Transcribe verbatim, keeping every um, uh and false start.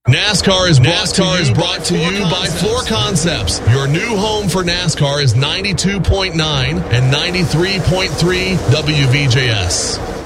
NASCAR is brought, NASCAR to, is brought to you by Floor Concepts. Your new home for NASCAR is ninety-two point nine and ninety-three point three W V J S.